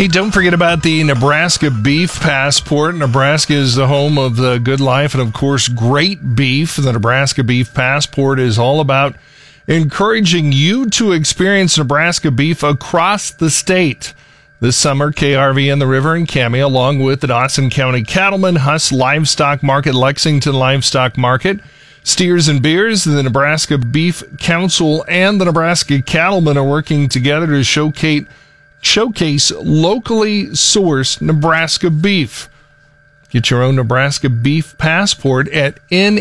Hey, don't forget about the Nebraska Beef Passport. Nebraska is the home of the good life and, of course, great beef. The Nebraska Beef Passport is all about encouraging you to experience Nebraska beef across the state. This summer, KRVN The River and Cami, along with the Dawson County Cattlemen, Huss Livestock Market, Lexington Livestock Market, Steers and Beers, the Nebraska Beef Council, and the Nebraska Cattlemen are working together to showcase locally sourced Nebraska beef. Get your own Nebraska Beef Passport at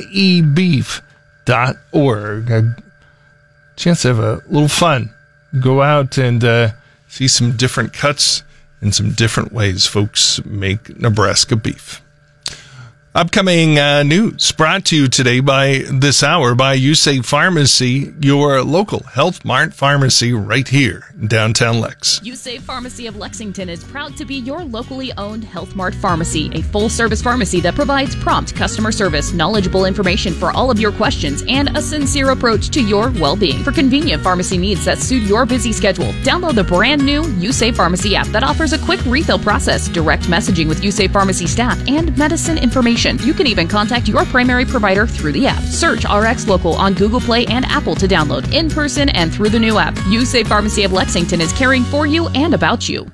nebeef.org. A chance to have a little fun. Go out and see some different cuts and some different ways folks make Nebraska beef. Upcoming news brought to you today by this hour by USAFE Pharmacy, your local Health Mart pharmacy right here in downtown Lex. USAFE Pharmacy of Lexington is proud to be your locally owned Health Mart pharmacy, a full-service pharmacy that provides prompt customer service, knowledgeable information for all of your questions, and a sincere approach to your well-being. For convenient pharmacy needs that suit your busy schedule, download the brand-new USAFE Pharmacy app that offers a quick refill process, direct messaging with USAFE Pharmacy staff, and medicine information. You can even contact your primary provider through the app. Search RX Local on Google Play and Apple to download in person and through the new app. USAFE Pharmacy of Lexington is caring for you and about you.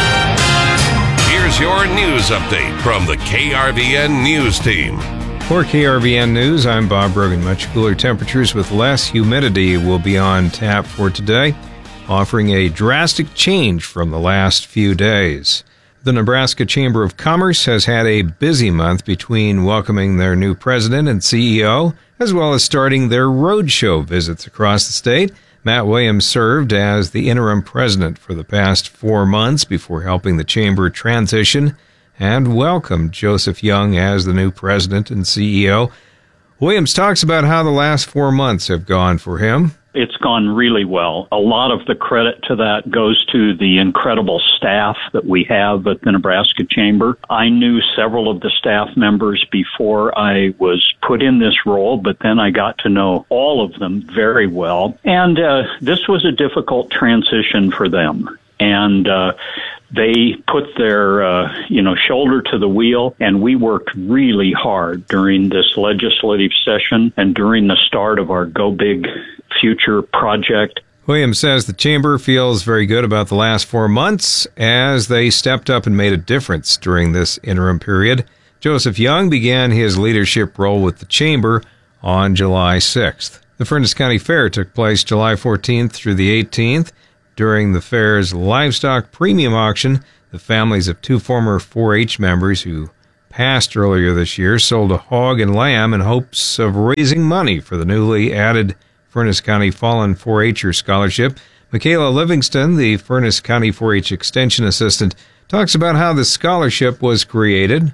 Here's your news update from the KRVN News Team. For KRVN News, I'm Bob Brogan. Much cooler temperatures with less humidity will be on tap for today, offering a drastic change from the last few days. The Nebraska Chamber of Commerce has had a busy month between welcoming their new president and CEO, as well as starting their roadshow visits across the state. Matt Williams served as the interim president for the past 4 months before helping the chamber transition and welcomed Joseph Young as the new president and CEO. Williams talks about how the last 4 months have gone for him. It's gone really well. A lot of the credit to that goes to the incredible staff that we have at the Nebraska Chamber. I knew several of the staff members before I was put in this role, but then I got to know all of them very well. And this was a difficult transition for them. And they put their, shoulder to the wheel, and we worked really hard during this legislative session and during the start of our Go Big Future project. Williams says the chamber feels very good about the last 4 months as they stepped up and made a difference during this interim period. Joseph Young began his leadership role with the chamber on July 6th. The Furnas County Fair took place July 14th through the 18th. During the fair's livestock premium auction, the families of 2 former 4-H members who passed earlier this year sold a hog and lamb in hopes of raising money for the newly added Furnas County Fallen 4-H'er Scholarship. Michaela Livingston, the Furnas County 4-H Extension Assistant, talks about how the scholarship was created.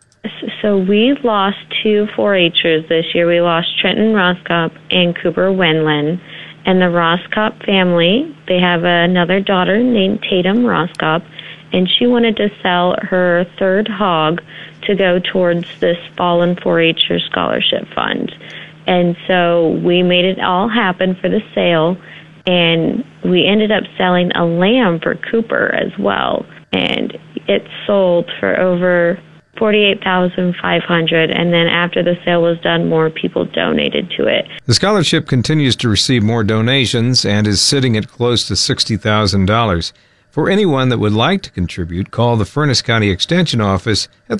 So we lost 2 4-H'ers this year. We lost Trenton Roskop and Cooper Wenlin. And the Roskop family, they have another daughter named Tatum Roskop, and she wanted to sell her 3rd hog to go towards this Fallen 4-H'er Scholarship Fund. And so we made it all happen for the sale, and we ended up selling a lamb for Cooper as well. And it sold for over $48,500, and then after the sale was done, more people donated to it. The scholarship continues to receive more donations and is sitting at close to $60,000. For anyone that would like to contribute, call the Furnas County Extension Office at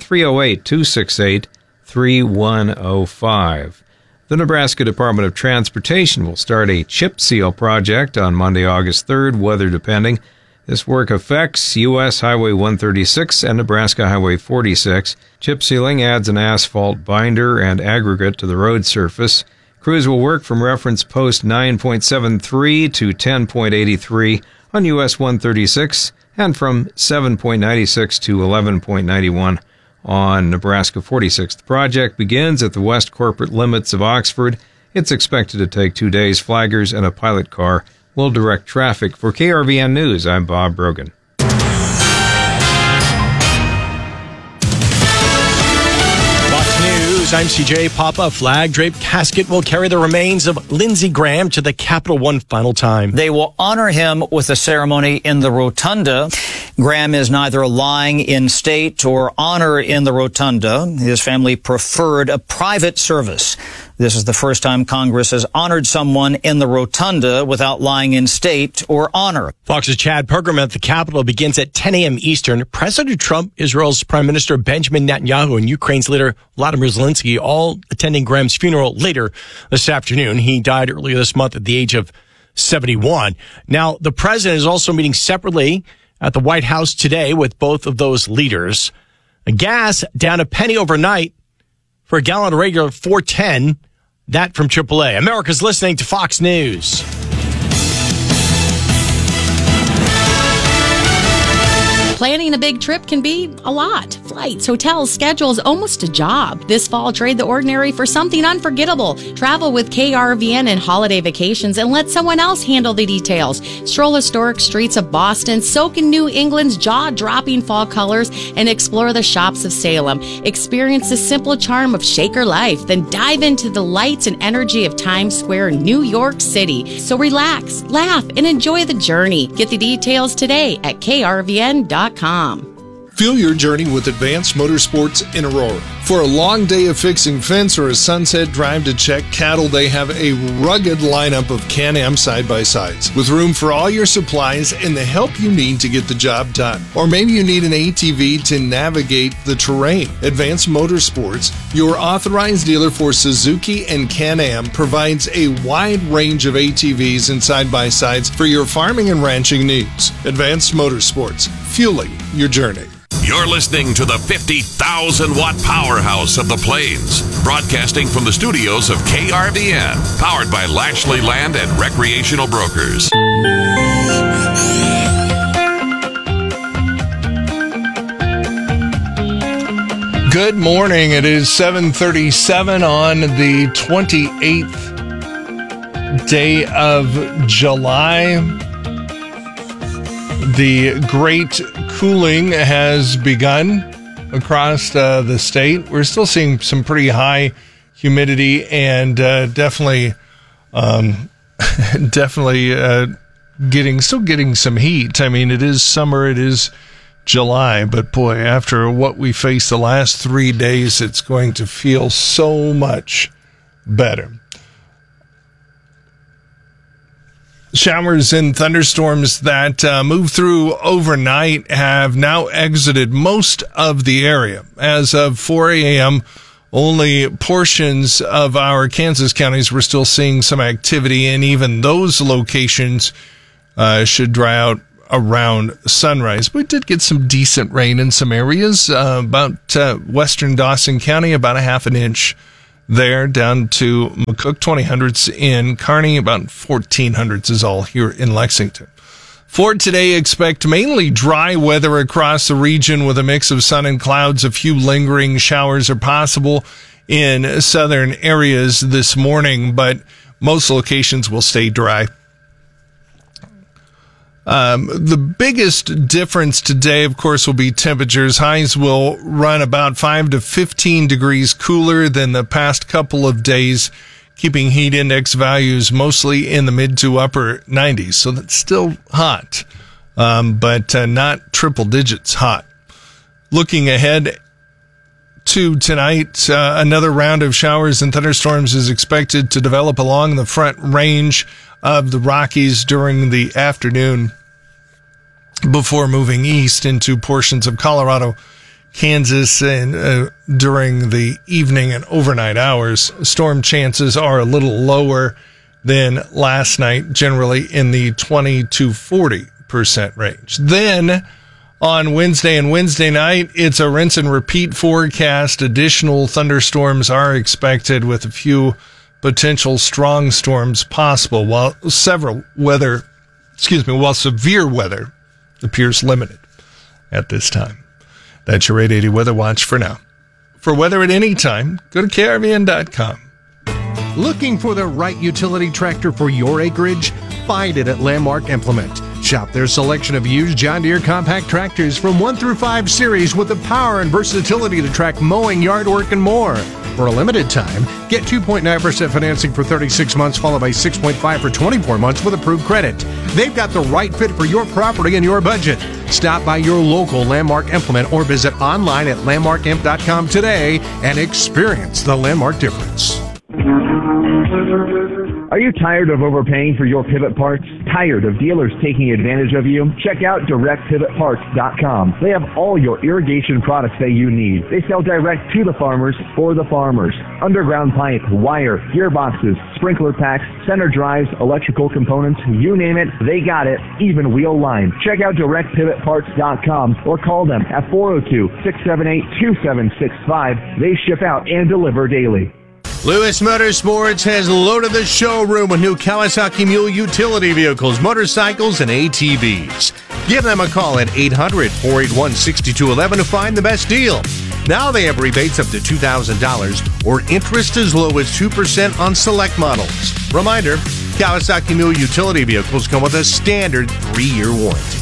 308-268-3105. The Nebraska Department of Transportation will start a chip seal project on Monday, August 3rd, weather depending. This work affects U.S. Highway 136 and Nebraska Highway 46. Chip sealing adds an asphalt binder and aggregate to the road surface. Crews will work from reference post 9.73 to 10.83 on U.S. 136 and from 7.96 to 11.91 on Nebraska 46. The project begins at the west corporate limits of Oxford. It's expected to take 2 days. Flaggers and a pilot car will direct traffic. For KRVN News, I'm Bob Brogan. Fox News, I'm CJ Papa. Flag-draped casket will carry the remains of Lindsey Graham to the Capitol one final time. They will honor him with a ceremony in the Rotunda. Graham is neither lying in state or honor in the rotunda. His family preferred a private service. This is the first time Congress has honored someone in the rotunda without lying in state or honor. Fox's Chad program at the Capitol begins at 10 a.m. Eastern. President Trump, Israel's Prime Minister Benjamin Netanyahu, and Ukraine's leader Vladimir Zelensky all attending Graham's funeral later this afternoon. He died earlier this month at the age of 71. Now, the president is also meeting separately at the White House today with both of those leaders. Gas down a penny overnight for a gallon of regular $4.10. That from AAA. America's listening to Fox News. Planning a big trip can be a lot. Flights, hotels, schedules, almost a job. This fall, trade the ordinary for something unforgettable. Travel with KRVN and holiday vacations and let someone else handle the details. Stroll historic streets of Boston, soak in New England's jaw-dropping fall colors, and explore the shops of Salem. Experience the simple charm of Shaker life, then dive into the lights and energy of Times Square, New York City. So relax, laugh, and enjoy the journey. Get the details today at krvn.com. Fuel your journey with Advanced Motorsports in Aurora. For a long day of fixing fence or a sunset drive to check cattle, they have a rugged lineup of Can-Am side-by-sides with room for all your supplies and the help you need to get the job done. Or maybe you need an ATV to navigate the terrain. Advanced Motorsports, your authorized dealer for Suzuki and Can-Am, provides a wide range of ATVs and side-by-sides for your farming and ranching needs. Advanced Motorsports, fueling your journey. You're listening to the 50,000-watt powerhouse of the Plains, broadcasting from the studios of KRVN, powered by Lashley Land and Recreational Brokers. Good morning. It is 7:37 on the 28th day of July. The great cooling has begun across the state. We're still seeing some pretty high humidity and definitely getting some heat. I mean, it is summer, it is July, but boy, after what we faced the last 3 days, it's going to feel so much better. Showers and thunderstorms that moved through overnight have now exited most of the area. As of 4 a.m., only portions of our Kansas counties were still seeing some activity, and even those locations should dry out around sunrise. We did get some decent rain in some areas, about western Dawson County, about a half an inch there, down to McCook, 20/100 in Kearney, about 14/100 is all here in Lexington. For today, expect mainly dry weather across the region with a mix of sun and clouds. A few lingering showers are possible in southern areas this morning, but most locations will stay dry. The biggest difference today, of course, will be temperatures. Highs will run about 5 to 15 degrees cooler than the past couple of days, keeping heat index values mostly in the mid to upper 90s. So that's still hot, but not triple digits hot. Looking ahead to tonight, another round of showers and thunderstorms is expected to develop along the front range of the Rockies during the afternoon before moving east into portions of Colorado, Kansas, and during the evening and overnight hours. Storm chances are a little lower than last night, generally in the 20 to 40% range. Then on Wednesday and Wednesday night, it's a rinse and repeat forecast. Additional thunderstorms are expected with a few potential strong storms possible, while severe weather appears limited at this time. That's your 880 Weather Watch for now. For weather at any time, go to krvn.com. Looking for the right utility tractor for your acreage? Find it at Landmark Implement. Shop their selection of used John Deere compact tractors from 1 through 5 series with the power and versatility to track mowing, yard work, and more. For a limited time, get 2.9% financing for 36 months, followed by 6.5% for 24 months with approved credit. They've got the right fit for your property and your budget. Stop by your local Landmark Implement or visit online at landmarkimp.com today and experience the Landmark difference. Are you tired of overpaying for your pivot parts? Tired of dealers taking advantage of you? Check out DirectPivotParts.com. They have all your irrigation products that you need. They sell direct to the farmers for the farmers. Underground pipe, wire, gearboxes, sprinkler packs, center drives, electrical components, you name it, they got it, even wheel line. Check out DirectPivotParts.com or call them at 402-678-2765. They ship out and deliver daily. Lewis Motorsports has loaded the showroom with new Kawasaki Mule utility vehicles, motorcycles, and ATVs. Give them a call at 800-481-6211 to find the best deal. Now they have rebates up to $2,000 or interest as low as 2% on select models. Reminder, Kawasaki Mule utility vehicles come with a standard 3-year warranty.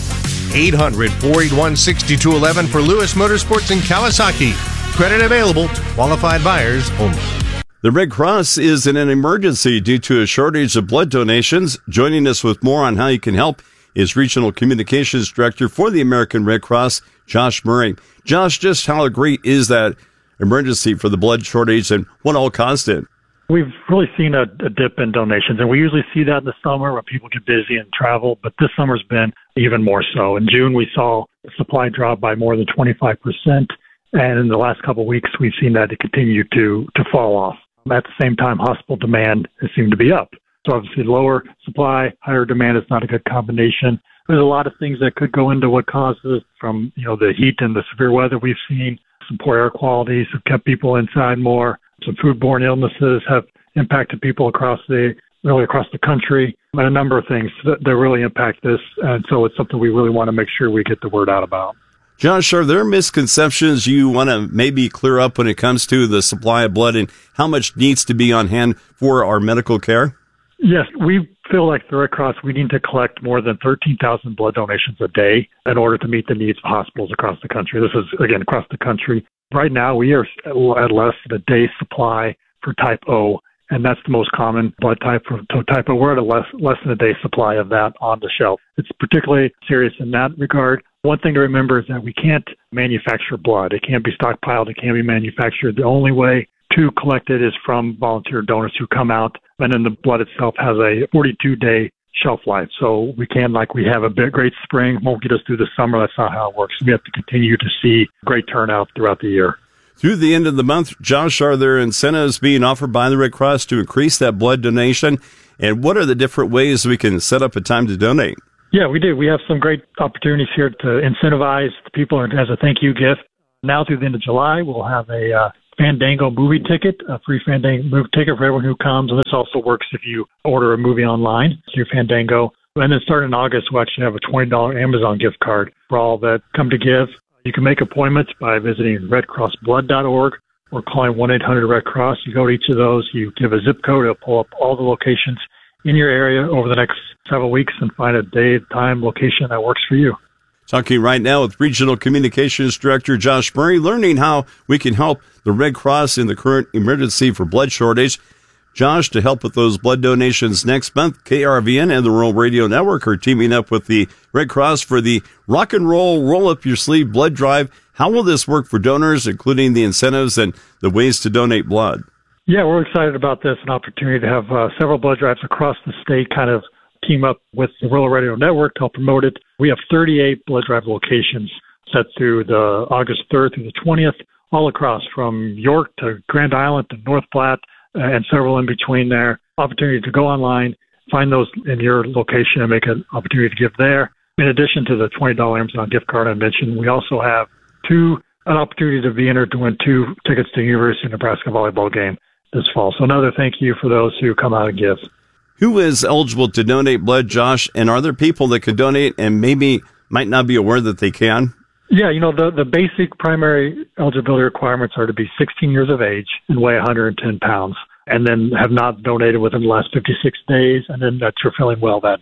800-481-6211 for Lewis Motorsports and Kawasaki. Credit available to qualified buyers only. The Red Cross is in an emergency due to a shortage of blood donations. Joining us with more on how you can help is Regional Communications Director for the American Red Cross, Josh Murray. Josh, just how great is that emergency for the blood shortage and what all caused it? We've really seen a dip in donations, and we usually see that in the summer when people get busy and travel, but this summer's been even more so. In June, we saw supply drop by more than 25%, and in the last couple of weeks, we've seen that it continue to fall off. At the same time, hospital demand has seemed to be up. So obviously lower supply, higher demand is not a good combination. There's a lot of things that could go into what causes from, the heat and the severe weather we've seen. Some poor air qualities have kept people inside more. Some foodborne illnesses have impacted people across the country, and a number of things that really impact this. And so it's something we really want to make sure we get the word out about. Josh, are there misconceptions you want to maybe clear up when it comes to the supply of blood and how much needs to be on hand for our medical care? Yes, we feel like the Red Cross, we need to collect more than 13,000 blood donations a day in order to meet the needs of hospitals across the country. This is, again, across the country. Right now, we are at less than a day's supply for type O, and that's the most common blood type for type O. We're at a less than a day's supply of that on the shelf. It's particularly serious in that regard. One thing to remember is that we can't manufacture blood. It can't be stockpiled. It can't be manufactured. The only way to collect it is from volunteer donors who come out, and then the blood itself has a 42-day shelf life. So we can, like we have a great spring, won't get us through the summer. That's not how it works. We have to continue to see great turnout throughout the year. Through the end of the month, Josh, are there incentives being offered by the Red Cross to increase that blood donation? And what are the different ways we can set up a time to donate? Yeah, we do. We have some great opportunities here to incentivize the people as a thank you gift. Now through the end of July, we'll have a Fandango movie ticket, a free Fandango movie ticket for everyone who comes. And this also works if you order a movie online through Fandango. And then starting in August, we'll actually have a $20 Amazon gift card for all that come to give. You can make appointments by visiting redcrossblood.org or calling 1-800-RED-CROSS. You go to each of those, you give a zip code, it'll pull up all the locations in your area over the next several weeks and find a day, time, location that works for you. Talking right now with Regional Communications Director Josh Murray, learning how we can help the Red Cross in the current emergency for blood shortage. Josh, to help with those blood donations next month, KRVN and the Rural Radio Network are teaming up with the Red Cross for the Rock and Roll Roll Up Your Sleeve Blood Drive. How will this work for donors, including the incentives and the ways to donate blood? Yeah, we're excited about this, an opportunity to have several blood drives across the state kind of team up with the Rural Radio Network to help promote it. We have 38 blood drive locations set through the August 3rd through the 20th, all across from York to Grand Island to North Platte and several in between there. Opportunity to go online, find those in your location and make an opportunity to give there. In addition to the $20 Amazon gift card I mentioned, we also have an opportunity to be entered to win 2 tickets to the University of Nebraska volleyball game this fall. So another thank you for those who come out and give. Who is eligible to donate blood, Josh? And are there people that can donate and maybe might not be aware that they can? Yeah, the basic primary eligibility requirements are to be 16 years of age and weigh 110 pounds, and then have not donated within the last 56 days, and then that you're feeling well that day.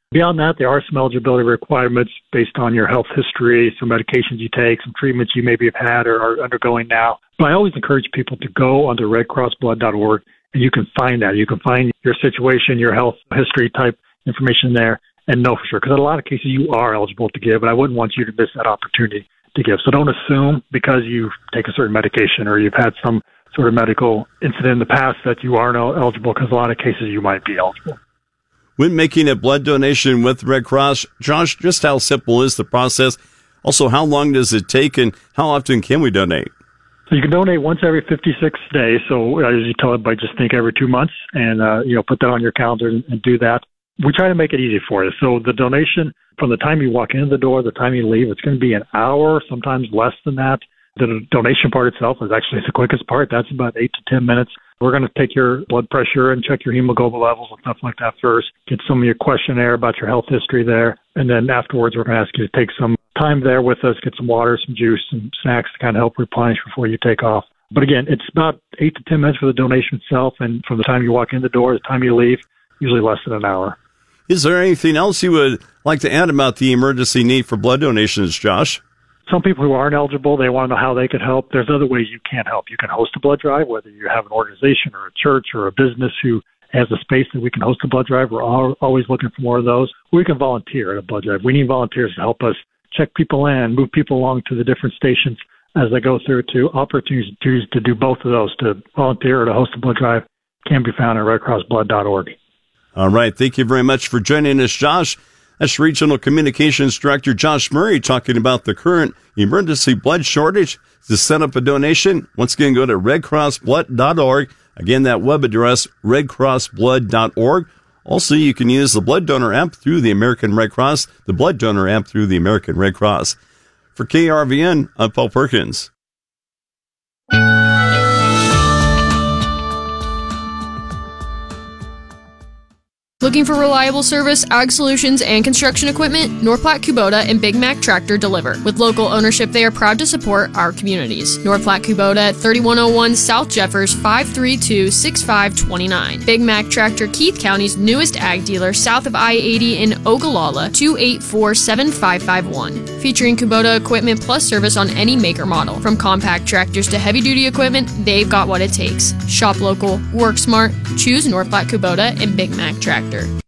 Beyond that, there are some eligibility requirements based on your health history, some medications you take, some treatments you maybe have had or are undergoing now. But I always encourage people to go onto redcrossblood.org, and you can find that. You can find your situation, your health history type information there, and know for sure. Because in a lot of cases, you are eligible to give, and I wouldn't want you to miss that opportunity to give. So don't assume because you take a certain medication or you've had some sort of medical incident in the past that you aren't eligible, because a lot of cases you might be eligible. When making a blood donation with Red Cross, Josh, just how simple is the process? Also, how long does it take, and how often can we donate? So you can donate once every 56 days. So I usually tell everybody just think every 2 months, and put that on your calendar and do that. We try to make it easy for you. So the donation, from the time you walk in the door, the time you leave, it's going to be an hour, sometimes less than that. The donation part itself is actually the quickest part. That's about 8 to 10 minutes. We're going to take your blood pressure and check your hemoglobin levels and stuff like that first. Get some of your questionnaire about your health history there. And then afterwards, we're going to ask you to take some time there with us, get some water, some juice, some snacks to kind of help replenish before you take off. But again, it's about 8 to 10 minutes for the donation itself. And from the time you walk in the door, the time you leave, usually less than an hour. Is there anything else you would like to add about the emergency need for blood donations, Josh? Some people who aren't eligible, they want to know how they could help. There's other ways you can help. You can host a blood drive, whether you have an organization or a church or a business who has a space that we can host a blood drive. We're always looking for more of those. We can volunteer at a blood drive. We need volunteers to help us check people in, move people along to the different stations as they go through. To opportunities to do both of those, to volunteer or to host a blood drive, can be found at redcrossblood.org. All right. Thank you very much for joining us, Josh. That's Regional Communications Director Josh Murray talking about the current emergency blood shortage. To set up a donation, once again, go to redcrossblood.org. Again, that web address, redcrossblood.org. Also, you can use the Blood Donor app through the American Red Cross, the Blood Donor app through the American Red Cross. For KRVN, I'm Paul Perkins. Looking for reliable service, ag solutions, and construction equipment? North Platte Kubota and Big Mac Tractor deliver. With local ownership, they are proud to support our communities. North Platte Kubota at 3101 South Jeffers, 532-6529. Big Mac Tractor, Keith County's newest ag dealer, south of I-80 in Ogallala, 284-7551. Featuring Kubota equipment plus service on any maker model. From compact tractors to heavy-duty equipment, they've got what it takes. Shop local, work smart, choose North Platte Kubota and Big Mac Tractor.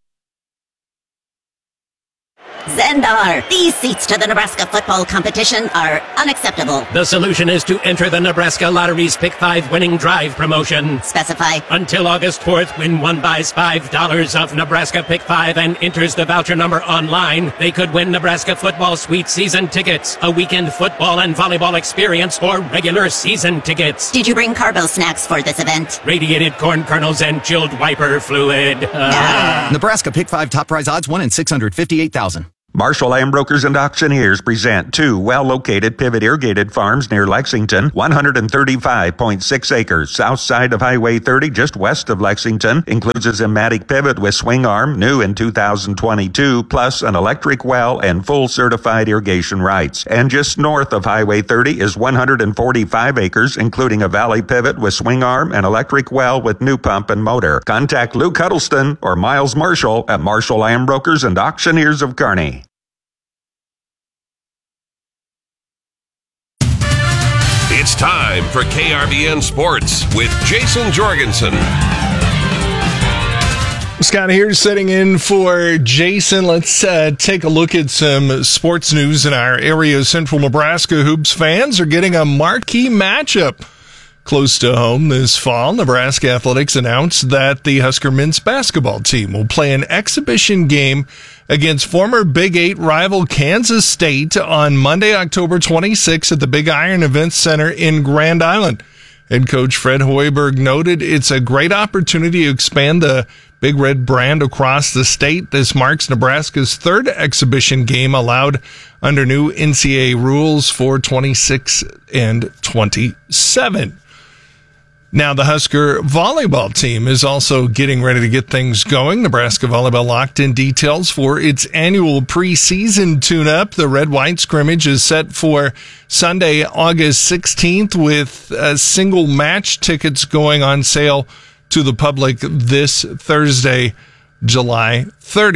Zendar, these seats to the Nebraska football competition are unacceptable. The solution is to enter the Nebraska Lottery's Pick 5 winning drive promotion. Specify. Until August 4th, when one buys $5 of Nebraska Pick 5 and enters the voucher number online, they could win Nebraska football suite season tickets, a weekend football and volleyball experience, or regular season tickets. Did you bring Carbo snacks for this event? Radiated corn kernels and chilled wiper fluid. Nebraska Pick 5 top prize odds 1 in 658,000. Marshall Land Brokers and Auctioneers present two well-located pivot irrigated farms near Lexington, 135.6 acres, south side of Highway 30, just west of Lexington. Includes a Zimmatic pivot with swing arm, new in 2022, plus an electric well and full certified irrigation rights. And just north of Highway 30 is 145 acres, including a valley pivot with swing arm and electric well with new pump and motor. Contact Lou Cuddleston or Miles Marshall at Marshall Land Brokers and Auctioneers of Kearney. It's time for KRVN Sports with Jason Jorgensen. Scott here sitting in for Jason. Let's take a look at some sports news in our area. Central Nebraska Hoops fans are getting a marquee matchup close to home this fall. Nebraska Athletics announced that the Husker men's basketball team will play an exhibition game against former Big 8 rival Kansas State on Monday, October 26th at the Big Iron Events Center in Grand Island. Head coach Fred Hoiberg noted it's a great opportunity to expand the Big Red brand across the state. This marks Nebraska's third exhibition game allowed under new NCAA rules for 26 and 27. Now, the Husker volleyball team is also getting ready to get things going. Nebraska Volleyball locked in details for its annual preseason tune-up. The red-white scrimmage is set for Sunday, August 16th, with single match tickets going on sale to the public this Thursday, July 30th.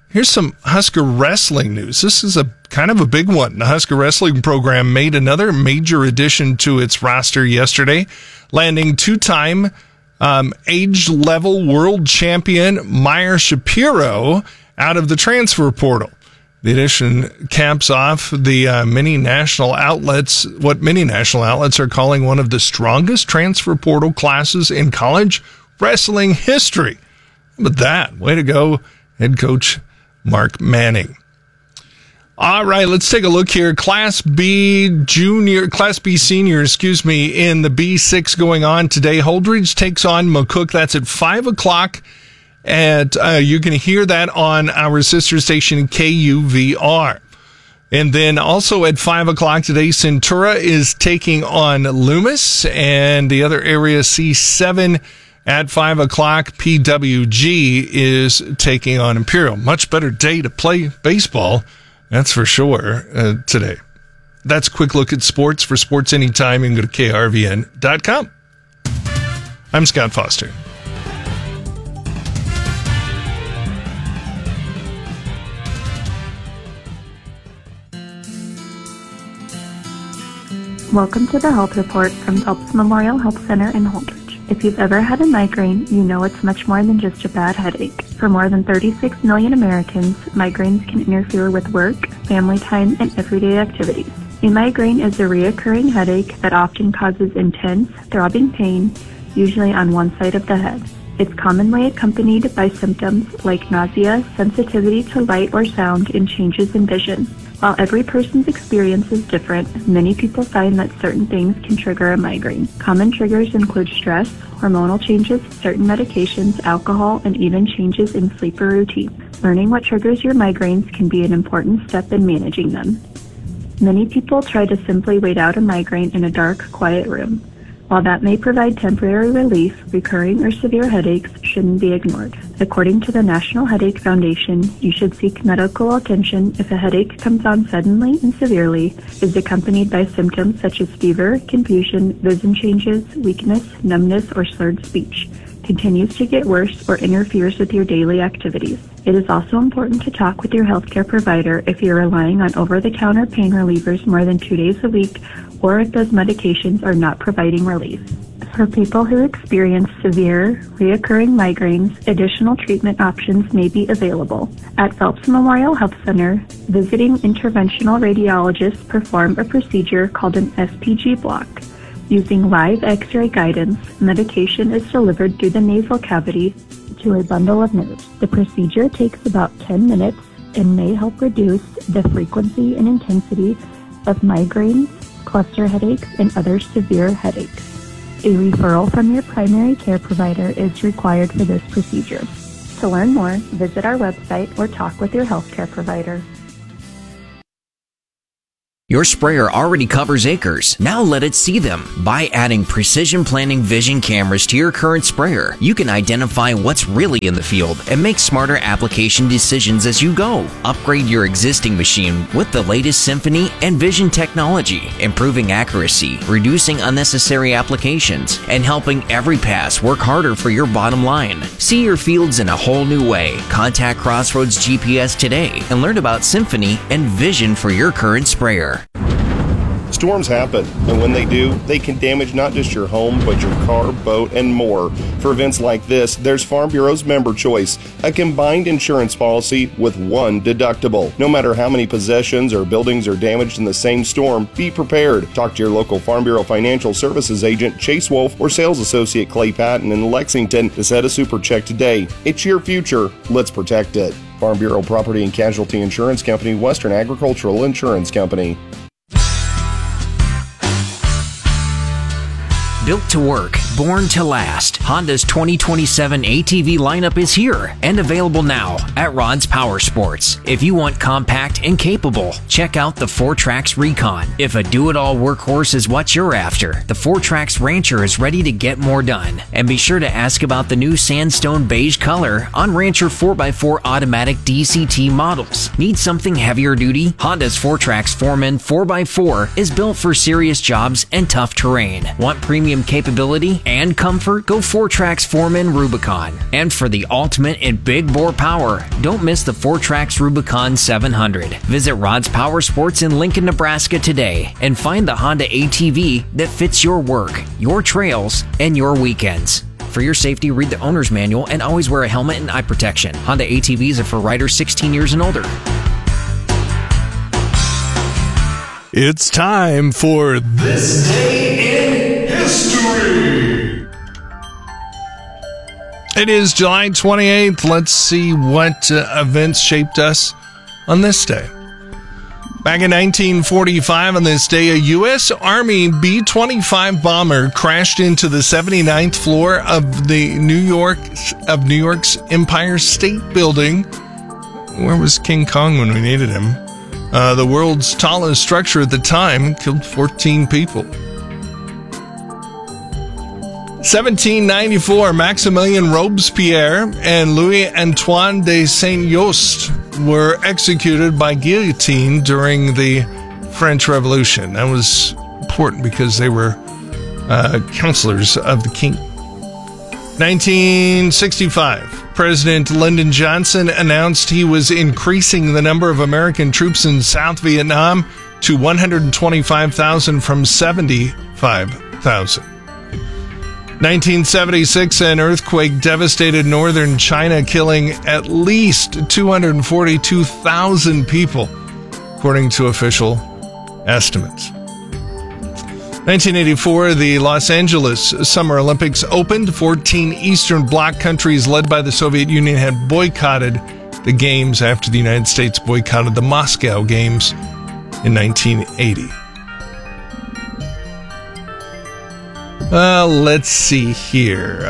Here's some Husker wrestling news. This is a kind of a big one. The Husker wrestling program made another major addition to its roster yesterday, landing two-time age-level world champion Meyer Shapiro out of the transfer portal. The addition caps off the many national outlets are calling one of the strongest transfer portal classes in college wrestling history. How about that? Way to go, head coach Mark Manning. All right, let's take a look here. Class B senior, in the B6 going on today. Holdridge takes on McCook. That's at 5 o'clock. You can hear that on our sister station KUVR. And then also at 5 o'clock today, Centura is taking on Loomis, and the other area, C7, at 5 o'clock, PWG is taking on Imperial. Much better day to play baseball, that's for sure, today. That's a quick look at sports. For Sports Anytime, you can go to KRVN.com. I'm Scott Foster. Welcome to the Health Report from Phelps Memorial Health Center in Holdridge. If you've ever had a migraine, you know it's much more than just a bad headache. For more than 36 million Americans, migraines can interfere with work, family time, and everyday activities. A migraine is a recurring headache that often causes intense, throbbing pain, usually on one side of the head. It's commonly accompanied by symptoms like nausea, sensitivity to light or sound, and changes in vision. While every person's experience is different, many people find that certain things can trigger a migraine. Common triggers include stress, hormonal changes, certain medications, alcohol, and even changes in sleep or routine. Learning what triggers your migraines can be an important step in managing them. Many people try to simply wait out a migraine in a dark, quiet room. While that may provide temporary relief, recurring or severe headaches shouldn't be ignored. According to the National Headache Foundation, you should seek medical attention if a headache comes on suddenly and severely, is accompanied by symptoms such as fever, confusion, vision changes, weakness, numbness, or slurred speech, continues to get worse, or interferes with your daily activities. It is also important to talk with your healthcare provider if you're relying on over-the-counter pain relievers more than 2 days a week, or if those medications are not providing relief. For people who experience severe, reoccurring migraines, additional treatment options may be available. At Phelps Memorial Health Center, visiting interventional radiologists perform a procedure called an SPG block. Using live X-ray guidance, medication is delivered through the nasal cavity to a bundle of nerves. The procedure takes about 10 minutes and may help reduce the frequency and intensity of migraines, cluster headaches, and other severe headaches. A referral from your primary care provider is required for this procedure. To learn more, visit our website or talk with your healthcare provider. Your sprayer already covers acres. Now let it see them. By adding Precision Planting Vision cameras to your current sprayer, you can identify what's really in the field and make smarter application decisions as you go. Upgrade your existing machine with the latest Symphony and Vision technology, improving accuracy, reducing unnecessary applications, and helping every pass work harder for your bottom line. See your fields in a whole new way. Contact Crossroads GPS today and learn about Symphony and Vision for your current sprayer. Storms happen, and when they do, they can damage not just your home, but your car, boat, and more. For events like this, there's Farm Bureau's Member Choice, a combined insurance policy with one deductible. No matter how many possessions or buildings are damaged in the same storm, be prepared. Talk to your local Farm Bureau Financial Services agent, Chase Wolf, or sales associate Clay Patton in Lexington to set a super check today. It's your future. Let's protect it. Farm Bureau Property and Casualty Insurance Company, Western Agricultural Insurance Company. Built to work, born to last, Honda's 2027 ATV lineup is here and available now at Rod's Power Sports. If you want compact and capable, check out the 4Trax Recon. If a do-it-all workhorse is what you're after, the 4Trax Rancher is ready to get more done. And be sure to ask about the new sandstone beige color on Rancher 4x4 automatic DCT models. Need something heavier duty? Honda's 4Trax Foreman 4x4 is built for serious jobs and tough terrain. Want premium capability? safety and comfort, go 4Trax Foreman Rubicon. And for the ultimate in big bore power, don't miss the 4Trax Rubicon 700. Visit Rod's Power Sports in Lincoln, Nebraska today and find the Honda ATV that fits your work, your trails, and your weekends. For your safety, read the owner's manual and always wear a helmet and eye protection. Honda ATVs are for riders 16 years and older. It's time for This Day in History. It is July 28th. Let's see what events shaped us on this day. Back in 1945, on this day, a U.S. Army B-25 bomber crashed into the 79th floor of the New York's Empire State Building. Where was King Kong when we needed him? The world's tallest structure at the time, killed 14 people. 1794, Maximilien Robespierre and Louis-Antoine de Saint-Just were executed by guillotine during the French Revolution. That was important because they were counselors of the king. 1965, President Lyndon Johnson announced he was increasing the number of American troops in South Vietnam to 125,000 from 75,000. 1976, an earthquake devastated northern China, killing at least 242,000 people, according to official estimates. 1984, the Los Angeles Summer Olympics opened. 14 Eastern Bloc countries led by the Soviet Union had boycotted the Games after the United States boycotted the Moscow Games in 1980. Let's see here.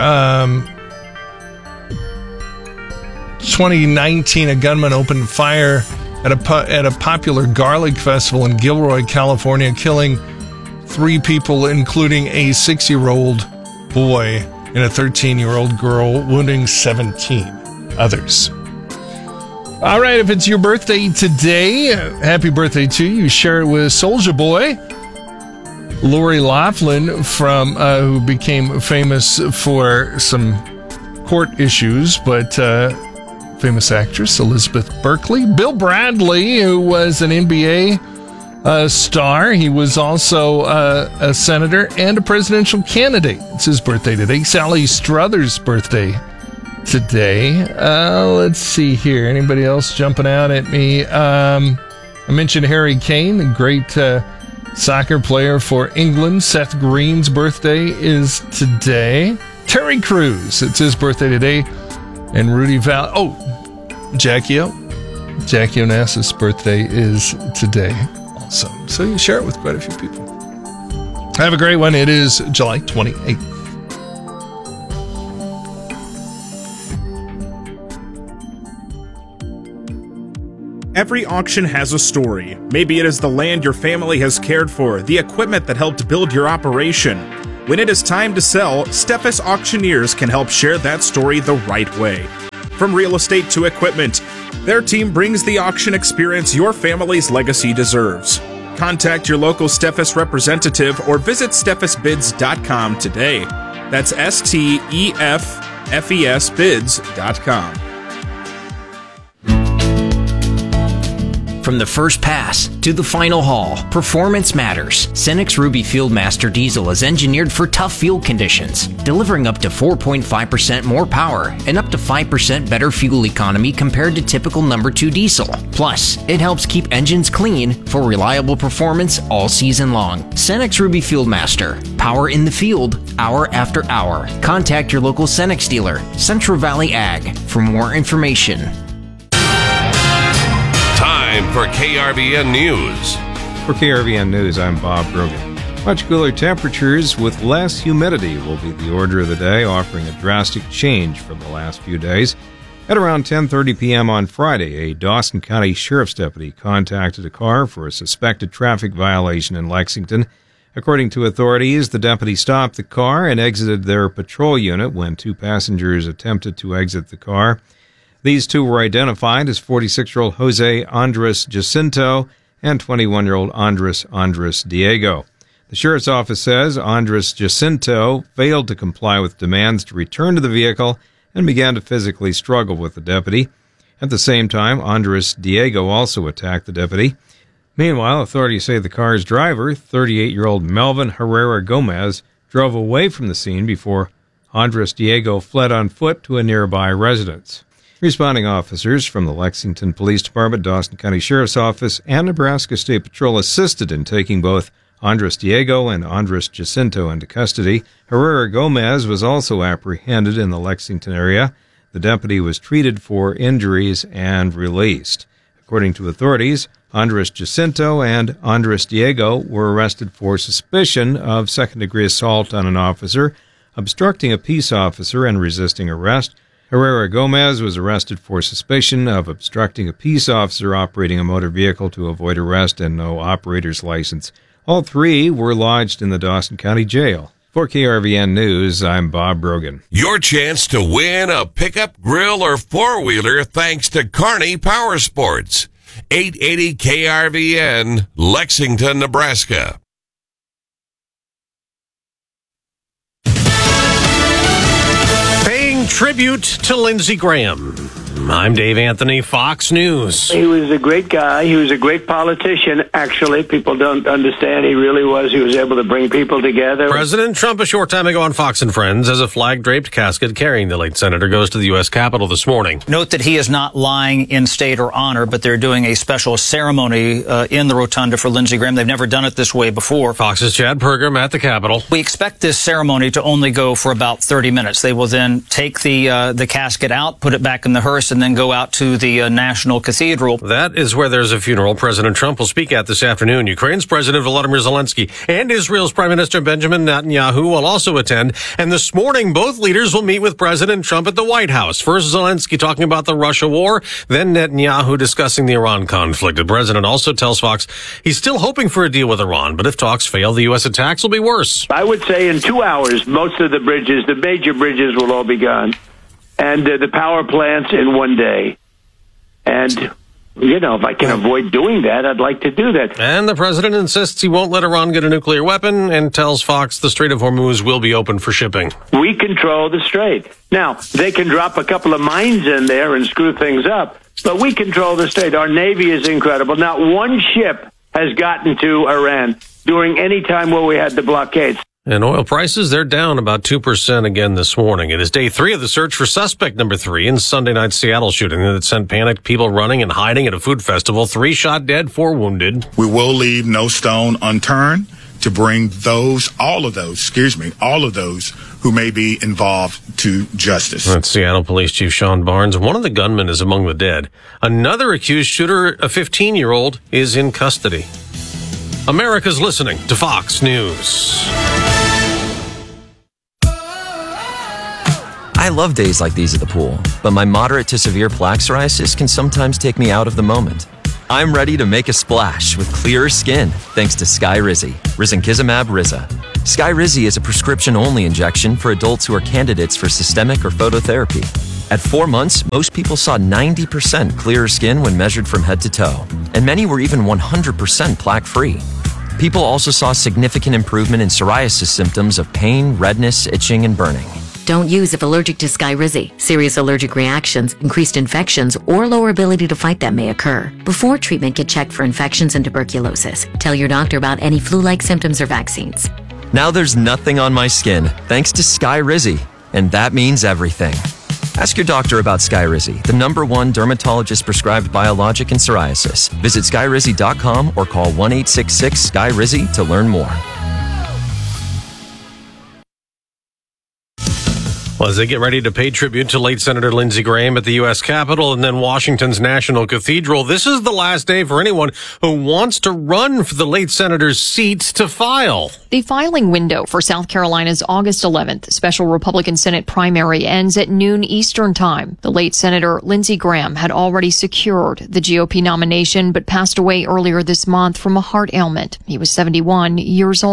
2019, a gunman opened fire at a popular garlic festival in Gilroy, California, killing 3 people, including a 6-year-old boy and a 13-year-old girl, wounding 17 others. All right, if it's your birthday today, happy birthday to you. Share it with Soulja Boy. Lori Loughlin, from who became famous for some court issues, but famous actress Elizabeth Berkley. Bill Bradley, who was an NBA star. He was also a senator and a presidential candidate. It's his birthday today. Sally Struthers' birthday today. Let's see here. Anybody else jumping out at me? I mentioned Harry Kane, the great soccer player for England. Seth Green's birthday is today. Terry Crews, it's his birthday today. And Rudy Val. Oh, Jackie Onassis' birthday is today also. So you share it with quite a few people. Have a great one. It is July 28th. Every auction has a story. Maybe it is the land your family has cared for, the equipment that helped build your operation. When it is time to sell, Steffes Auctioneers can help share that story the right way. From real estate to equipment, their team brings the auction experience your family's legacy deserves. Contact your local Steffes representative or visit steffesbids.com today. That's STEFFES bids.com. From the first pass to the final haul, performance matters. Cenex Ruby Fieldmaster Diesel is engineered for tough field conditions, delivering up to 4.5% more power and up to 5% better fuel economy compared to typical number 2 diesel. Plus, it helps keep engines clean for reliable performance all season long. Cenex Ruby Fieldmaster, power in the field, hour after hour. Contact your local Cenex dealer, Central Valley Ag, for more information. Time for KRVN News. For KRVN News, I'm Bob Brogan. Much cooler temperatures with less humidity will be the order of the day, offering a drastic change from the last few days. At around 10:30 p.m. on Friday, a Dawson County Sheriff's deputy contacted a car for a suspected traffic violation in Lexington. According to authorities, the deputy stopped the car and exited their patrol unit when 2 passengers attempted to exit the car. These 2 were identified as 46-year-old Jose Andres Jacinto and 21-year-old Andres Diego. The sheriff's office says Andres Jacinto failed to comply with demands to return to the vehicle and began to physically struggle with the deputy. At the same time, Andres Diego also attacked the deputy. Meanwhile, authorities say the car's driver, 38-year-old Melvin Herrera Gomez, drove away from the scene before Andres Diego fled on foot to a nearby residence. Responding officers from the Lexington Police Department, Dawson County Sheriff's Office, and Nebraska State Patrol assisted in taking both Andres Diego and Andres Jacinto into custody. Herrera Gomez was also apprehended in the Lexington area. The deputy was treated for injuries and released. According to authorities, Andres Jacinto and Andres Diego were arrested for suspicion of second-degree assault on an officer, obstructing a peace officer, and resisting arrest. Herrera Gomez was arrested for suspicion of obstructing a peace officer operating a motor vehicle to avoid arrest and no operator's license. All three were lodged in the Dawson County Jail. For KRVN News, I'm Bob Brogan. Your chance to win a pickup, grill, or four-wheeler thanks to Kearney Power Sports. 880 KRVN, Lexington, Nebraska. Paying tribute to Lindsey Graham. I'm Dave Anthony, Fox News. He was a great guy. He was a great politician, actually. People don't understand he really was. He was able to bring people together. President Trump, a short time ago on Fox and Friends, as a flag-draped casket carrying the late senator goes to the U.S. Capitol this morning. Note that he is not lying in state or honor, but they're doing a special ceremony in the rotunda for Lindsey Graham. They've never done it this way before. Fox's Chad Pergram at the Capitol. We expect this ceremony to only go for about 30 minutes. They will then take the casket out, put it back in the hearse, and then go out to the National Cathedral. That is where there's a funeral President Trump will speak at this afternoon. Ukraine's President Volodymyr Zelensky and Israel's Prime Minister Benjamin Netanyahu will also attend. And this morning, both leaders will meet with President Trump at the White House. First, Zelensky talking about the Russia war, then Netanyahu discussing the Iran conflict. The president also tells Fox he's still hoping for a deal with Iran, but if talks fail, the U.S. attacks will be worse. I would say in 2 hours, most of the bridges, the major bridges, will all be gone. And the power plants in 1 day. And, you know, if I can avoid doing that, I'd like to do that. And the president insists he won't let Iran get a nuclear weapon and tells Fox the Strait of Hormuz will be open for shipping. We control the strait. Now, they can drop a couple of mines in there and screw things up, but we control the strait. Our Navy is incredible. Not one ship has gotten to Iran during any time where we had the blockades. And oil prices, they're down about 2% again this morning. It is day 3 of the search for suspect number 3 in Sunday night's Seattle shooting that sent panicked people running and hiding at a food festival. 3 shot dead, 4 wounded. We will leave no stone unturned to bring all of those who may be involved to justice. That's Seattle Police Chief Sean Barnes. One of the gunmen is among the dead. Another accused shooter, a 15-year-old, is in custody. America's listening to Fox News. I love days like these at the pool, but my moderate to severe plaque psoriasis can sometimes take me out of the moment. I'm ready to make a splash with clearer skin thanks to Skyrizi, risankizumab Riza. Skyrizi is a prescription-only injection for adults who are candidates for systemic or phototherapy. At 4 months, most people saw 90% clearer skin when measured from head to toe, and many were even 100% plaque-free. People also saw significant improvement in psoriasis symptoms of pain, redness, itching, and burning. Don't use if allergic to Skyrizi. Serious allergic reactions, increased infections, or lower ability to fight them may occur. Before treatment, get checked for infections and tuberculosis. Tell your doctor about any flu-like symptoms or vaccines. Now there's nothing on my skin thanks to Skyrizi, and that means everything. Ask your doctor about Skyrizi, the #1 dermatologist-prescribed biologic in psoriasis. Visit Skyrizi.com or call 1-866-SKYRIZI to learn more. Well, as they get ready to pay tribute to late Senator Lindsey Graham at the U.S. Capitol and then Washington's National Cathedral, this is the last day for anyone who wants to run for the late senator's seat to file. The filing window for South Carolina's August 11th special Republican Senate primary ends at noon Eastern time. The late Senator Lindsey Graham had already secured the GOP nomination but passed away earlier this month from a heart ailment. He was 71 years old.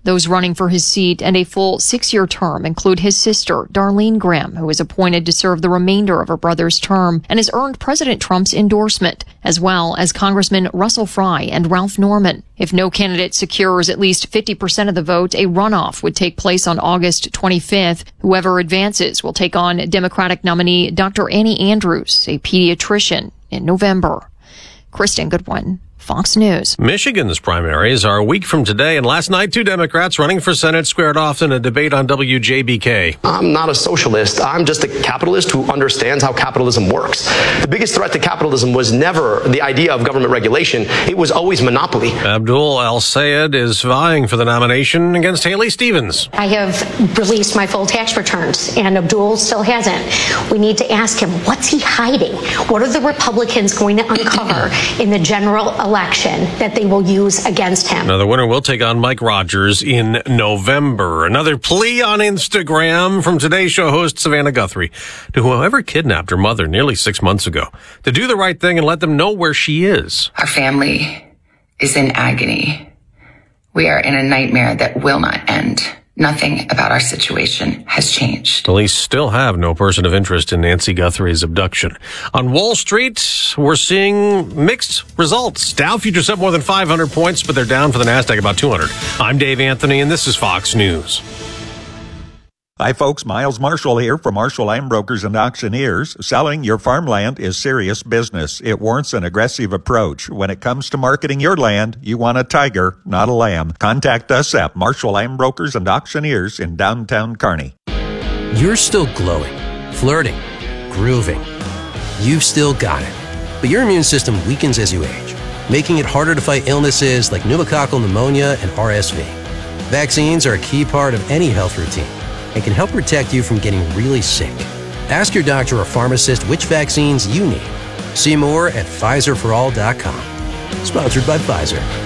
Those running for his seat and a full 6-year term include his sister, Darlene Graham, who is appointed to serve the remainder of her brother's term and has earned President Trump's endorsement, as well as Congressman Russell Fry and Ralph Norman. If no candidate secures at least 50% of the vote, a runoff would take place on August 25th. Whoever advances will take on Democratic nominee Dr. Annie Andrews, a pediatrician, in November. Kristen Goodwin, Fox News. Michigan's primaries are a week from today, and last night 2 Democrats running for Senate squared off in a debate on WJBK. I'm not a socialist. I'm just a capitalist who understands how capitalism works. The biggest threat to capitalism was never the idea of government regulation. It was always monopoly. Abdul El-Sayed is vying for the nomination against Haley Stevens. I have released my full tax returns, and Abdul still hasn't. We need to ask him, what's he hiding? What are the Republicans going to uncover in the general election that they will use against him? Now, the winner will take on Mike Rogers in November. Another plea on Instagram from Today Show host Savannah Guthrie to whoever kidnapped her mother nearly 6 months ago to do the right thing and let them know where she is. Our family is in agony. We are in a nightmare that will not end. Nothing about our situation has changed. Police still have no person of interest in Nancy Guthrie's abduction. On Wall Street, we're seeing mixed results. Dow futures up more than 500 points, but they're down for the NASDAQ about 200. I'm Dave Anthony, and this is Fox News. Hi folks, Miles Marshall here from Marshall Land Brokers and Auctioneers. Selling your farmland is serious business. It warrants an aggressive approach. When it comes to marketing your land, you want a tiger, not a lamb. Contact us at Marshall Land Brokers and Auctioneers in downtown Kearney. You're still glowing, flirting, grooving. You've still got it. But your immune system weakens as you age, making it harder to fight illnesses like pneumococcal pneumonia and RSV. Vaccines are a key part of any health routine and can help protect you from getting really sick. Ask your doctor or pharmacist which vaccines you need. See more at PfizerForAll.com. Sponsored by Pfizer.